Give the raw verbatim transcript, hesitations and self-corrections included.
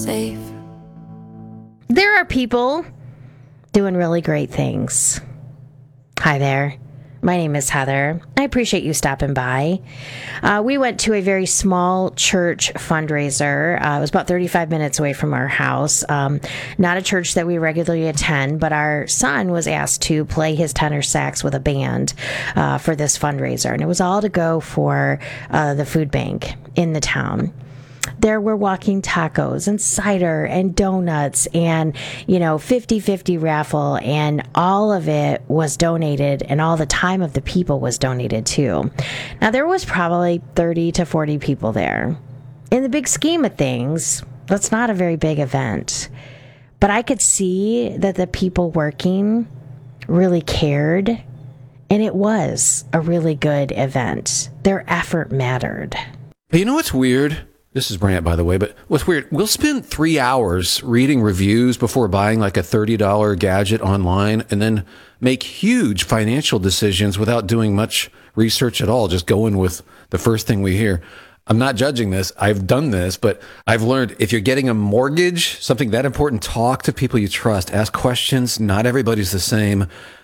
safe. There are people doing really great things. Hi there. My name is Heather. I appreciate you stopping by. Uh, we went to a very small church fundraiser. Uh, it was about thirty-five minutes away from our house. Um, not a church that we regularly attend, but our son was asked to play his tenor sax with a band uh, for this fundraiser. And it was all to go for uh, the food bank in the town. There were walking tacos and cider and donuts and, you know, fifty-fifty raffle, and all of it was donated, and all the time of the people was donated too. Now, there was probably thirty to forty people there. In the big scheme of things, that's not a very big event. But I could see that the people working really cared, and it was a really good event. Their effort mattered. Hey, you know what's weird? This is Brant, by the way, but what's weird, we'll spend three hours reading reviews before buying like a thirty dollars gadget online and then make huge financial decisions without doing much research at all, just going with the first thing we hear. I'm not judging this. I've done this, but I've learned if you're getting a mortgage, something that important, talk to people you trust, ask questions. Not everybody's the same.